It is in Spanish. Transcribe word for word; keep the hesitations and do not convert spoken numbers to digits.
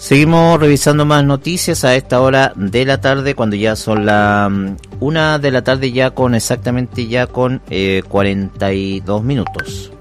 Seguimos revisando más noticias a esta hora de la tarde, cuando ya son la um, una de la tarde, ya con exactamente ya con eh, cuarenta y dos minutos.